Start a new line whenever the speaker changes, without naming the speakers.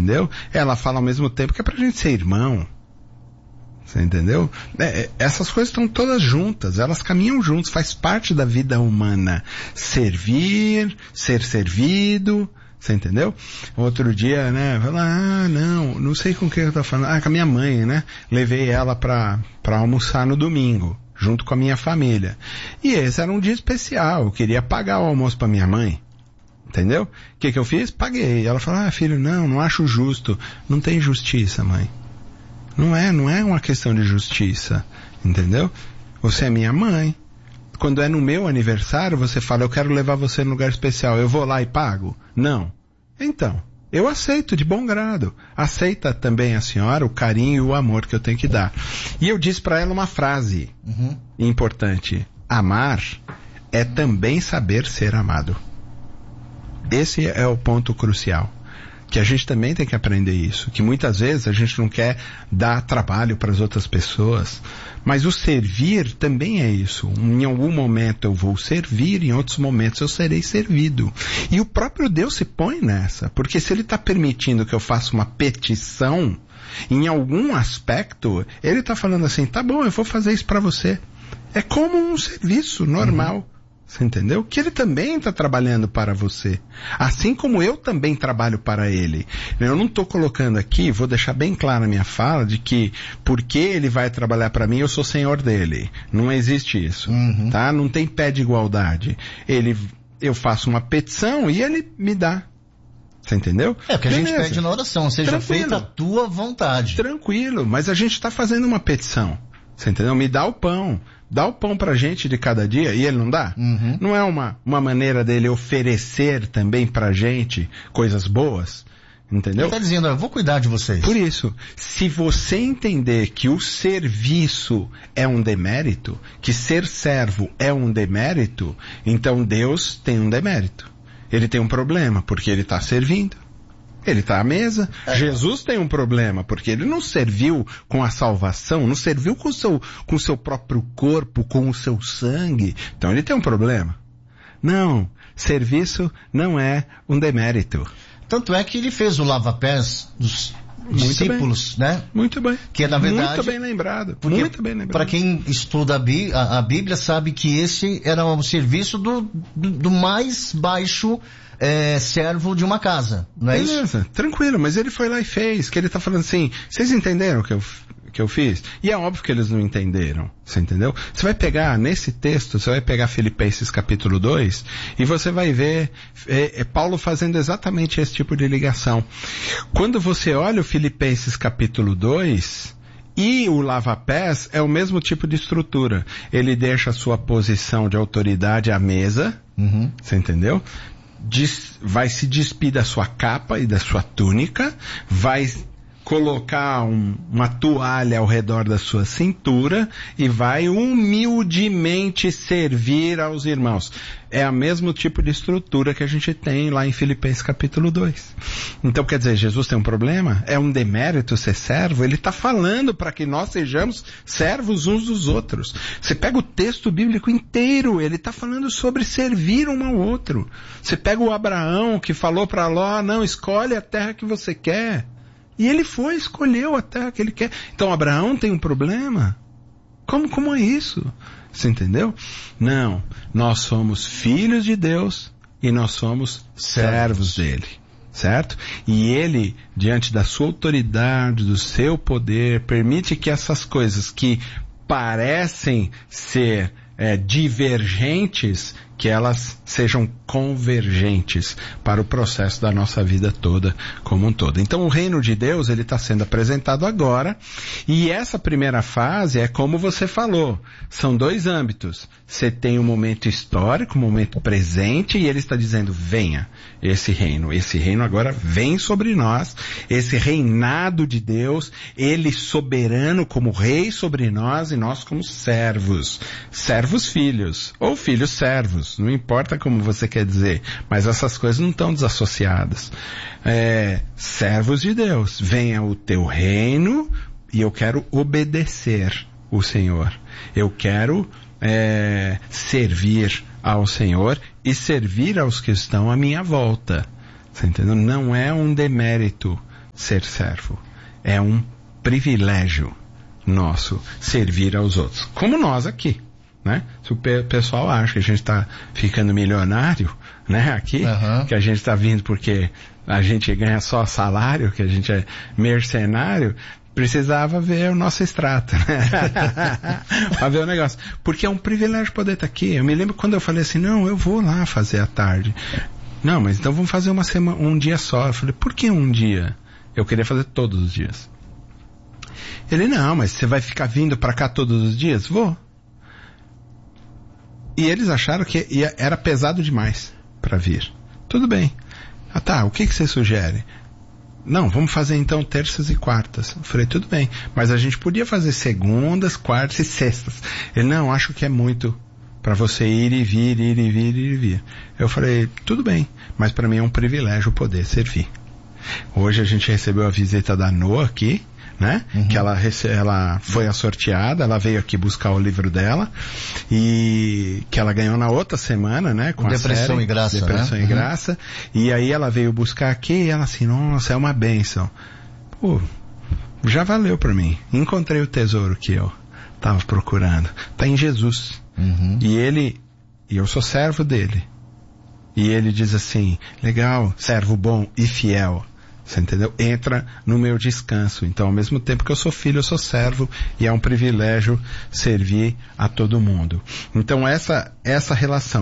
entendeu? Ela fala ao mesmo tempo que é pra gente ser irmão. Você entendeu? Essas coisas estão todas juntas, elas caminham juntas, faz parte da vida humana. Servir, ser servido, você entendeu? Outro dia, né, falar, não sei com quem eu tô falando, com a minha mãe, né? Levei ela pra almoçar no domingo, junto com a minha família. E esse era um dia especial, eu queria pagar o almoço pra minha mãe. Entendeu? O que eu fiz? Paguei. Ela falou, filho, não acho justo. Não tem justiça, mãe. Não é uma questão de justiça, entendeu? Você é minha mãe. Quando é no meu aniversário, você fala, eu quero levar você num lugar especial, eu vou lá e pago? Não. Então, eu aceito de bom grado. Aceita também a senhora o carinho e o amor que eu tenho que dar. E eu disse para ela uma frase importante. Amar é também saber ser amado. Esse é o ponto crucial. Que a gente também tem que aprender isso, que muitas vezes a gente não quer dar trabalho para as outras pessoas, mas o servir também é isso. Em algum momento eu vou servir, em outros momentos eu serei servido. E o próprio Deus se põe nessa, porque se Ele está permitindo que eu faça uma petição, em algum aspecto, Ele está falando assim, tá bom, eu vou fazer isso para você. É como um serviço normal. Você entendeu? Que Ele também está trabalhando para você. Assim como eu também trabalho para Ele. Eu não estou colocando aqui, vou deixar bem claro na minha fala, de que porque Ele vai trabalhar para mim, eu sou senhor dele. Não existe isso. Tá? Não tem pé de igualdade. Eu faço uma petição e Ele me dá. Você entendeu?
É o que a gente pede na oração, seja feita a tua vontade.
Tranquilo, mas a gente está fazendo uma petição. Você entendeu? Me dá o pão. Dá o pão pra gente de cada dia e Ele não dá? Não é uma maneira dele oferecer também pra gente coisas boas? Entendeu?
Ele tá dizendo, eu vou cuidar de vocês.
Por isso, se você entender que o serviço é um demérito, que ser servo é um demérito, então Deus tem um demérito. Ele tem um problema, porque Ele está servindo. Ele está à mesa. Jesus tem um problema, porque Ele não serviu com a salvação, não serviu com o seu próprio corpo, com o seu sangue. Então Ele tem um problema. Não, serviço não é um demérito.
Tanto é que Ele fez o lava-pés dos discípulos, né? Muito bem. Que é, na verdade...
Muito bem lembrado.
Muito bem lembrado. Para quem estuda a Bíblia, sabe que esse era um serviço do mais baixo servo de uma casa, não é isso?
Beleza, tranquilo, mas ele foi lá e fez, que ele tá falando assim, vocês entenderam o que eu fiz? E é óbvio que eles não entenderam, você entendeu? Você vai pegar, nesse texto, você vai pegar Filipenses capítulo 2, e você vai ver Paulo fazendo exatamente esse tipo de ligação. Quando você olha o Filipenses capítulo 2, e o lava-pés é o mesmo tipo de estrutura. Ele deixa a sua posição de autoridade à mesa, você entendeu? Vai se despir da sua capa e da sua túnica, vai colocar uma toalha ao redor da sua cintura e vai humildemente servir aos irmãos. É o mesmo tipo de estrutura que a gente tem lá em Filipenses capítulo 2. Então, quer dizer, Jesus tem um problema? É um demérito ser servo? Ele está falando para que nós sejamos servos uns dos outros. Você pega o texto bíblico inteiro, ele está falando sobre servir um ao outro. Você pega o Abraão que falou para Ló, não, escolhe a terra que você quer. E ele escolheu a terra que ele quer. Então Abraão tem um problema? Como é isso? Você entendeu? Não. Nós somos filhos de Deus e nós somos servos dele. Certo? E ele, diante da sua autoridade, do seu poder, permite que essas coisas que parecem ser divergentes, que elas sejam convergentes para o processo da nossa vida toda como um todo. Então o reino de Deus, ele está sendo apresentado agora, e essa primeira fase é como você falou, são dois âmbitos. Você tem um momento histórico, um momento presente, e ele está dizendo, venha esse reino agora vem sobre nós, esse reinado de Deus, ele soberano como rei sobre nós, e nós como servos filhos, ou filhos servos, não importa como você quer dizer, mas essas coisas não estão desassociadas. Servos de Deus, venha o teu reino, e eu quero obedecer o Senhor. Eu quero servir ao Senhor e servir aos que estão à minha volta. Você entendeu? Não é um demérito ser servo. É um privilégio nosso servir aos outros. Como nós aqui, né? Se o pessoal acha que a gente está ficando milionário, né? Aqui, que a gente está vindo porque a gente ganha só salário, que a gente é mercenário, precisava ver o nosso extrato, né? Pra ver o negócio. Porque é um privilégio poder estar aqui. Eu me lembro quando eu falei assim, não, eu vou lá fazer à tarde. Não, mas então vamos fazer um dia só. Eu falei, por que um dia? Eu queria fazer todos os dias. Ele, não, mas você vai ficar vindo pra cá todos os dias? Vou. E eles acharam que era pesado demais pra vir. Tudo bem. Ah tá, o que você sugere? Não, vamos fazer então terças e quartas. Eu falei, tudo bem. Mas a gente podia fazer segundas, quartas e sextas. Ele, não, acho que é muito pra você ir e vir, ir e vir, ir e vir. Eu falei, tudo bem. Mas pra mim é um privilégio poder servir. Hoje a gente recebeu a visita da Noa aqui, né? Que ela foi a sorteada, ela veio aqui buscar o livro dela e que ela ganhou na outra semana, né? Com
Depressão
a série,
e Graça,
Depressão
né?
e Graça. E aí ela veio buscar aqui e ela assim, nossa, é uma bênção. Pô, já valeu pra mim. Encontrei o tesouro que eu tava procurando. Tá em Jesus. E eu sou servo dele. E ele diz assim, legal, servo bom e fiel. Você entendeu? Entra no meu descanso. Então, ao mesmo tempo que eu sou filho, eu sou servo e é um privilégio servir a todo mundo. Então, essa relação